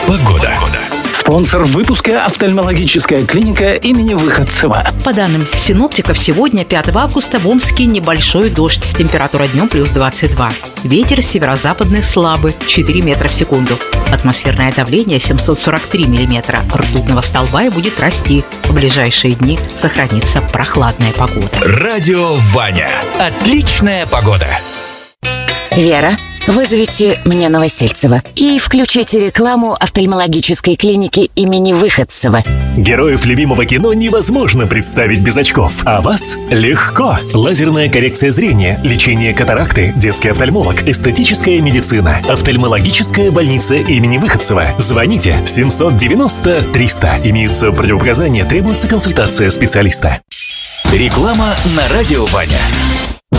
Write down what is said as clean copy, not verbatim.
Погода. Спонсор выпуска — офтальмологическая клиника имени Выходцева. По данным синоптиков, сегодня, 5 августа, в Омске небольшой дождь. Температура днем плюс 22. Ветер северо-западный слабый, 4 метра в секунду. Атмосферное давление 743 миллиметра. Ртутного столба и будет расти. В ближайшие дни сохранится прохладная погода. Радио Ваня. Отличная погода. Вера, вызовите мне Новосельцева и включите рекламу офтальмологической клиники имени Выходцева. Героев любимого кино невозможно представить без очков, а вас легко. Лазерная коррекция зрения, лечение катаракты, детский офтальмолог, эстетическая медицина, офтальмологическая больница имени Выходцева. Звоните 790-300. Имеются противопоказания, требуется консультация специалиста. Реклама на Радио Ваня.